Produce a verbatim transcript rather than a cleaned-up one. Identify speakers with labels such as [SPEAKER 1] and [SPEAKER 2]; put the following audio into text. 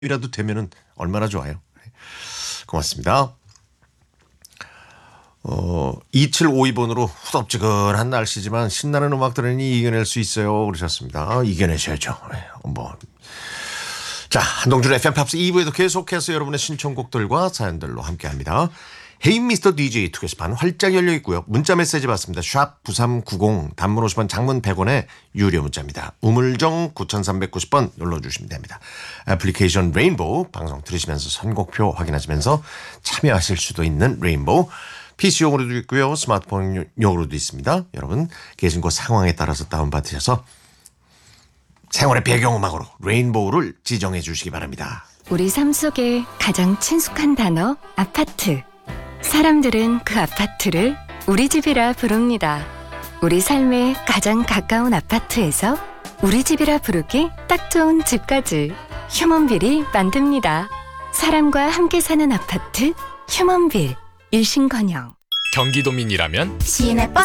[SPEAKER 1] 이라도 되면은 얼마나 좋아요. 고맙습니다. 어, 이칠오이 번으로 후덥지근한 날씨지만 신나는 음악 들으니 이겨낼 수 있어요. 그러셨습니다. 이겨내셔야죠. 뭐. 자, 한동준 에프엠 팝스 이 부에도 계속해서 여러분의 신청곡들과 사연들로 함께합니다. 헤이 미스터 디제이 투게시판 활짝 열려 있고요. 문자 메시지 받습니다. 샵 구삼구공 단문 오십 원 장문 백 원에 유료 문자입니다. 우물정 구삼구공 번 눌러주시면 됩니다. 애플리케이션 레인보우 방송 들으시면서 선곡표 확인하시면서 참여하실 수도 있는 레인보우 피씨용으로도 있고요. 스마트폰용으로도 있습니다. 여러분 계신 곳 상황에 따라서 다운받으셔서 생활의 배경음악으로 레인보우를 지정해 주시기 바랍니다.
[SPEAKER 2] 우리 삶 속에 가장 친숙한 단어 아파트. 사람들은 그 아파트를 우리 집이라 부릅니다. 우리 삶에 가장 가까운 아파트에서 우리 집이라 부르기 딱 좋은 집까지 휴먼빌이 만듭니다. 사람과 함께 사는 아파트 휴먼빌. 일신건영.
[SPEAKER 3] 경기도민이라면
[SPEAKER 2] 시내 버스